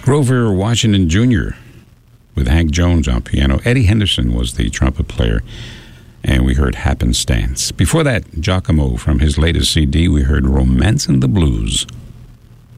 Grover Washington Jr. with Hank Jones on piano. Eddie Henderson was the trumpet player, and we heard Happenstance. Before that, Giacomo from his latest CD, we heard Romancing the Blues.